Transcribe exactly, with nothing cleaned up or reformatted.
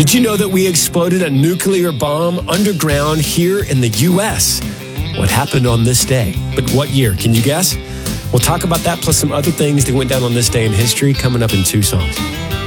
Did you know that we exploded a nuclear bomb underground here in the U S? What happened on this day? But what year? Can you guess? We'll talk about that plus some other things that went down on this day in history coming up in two songs.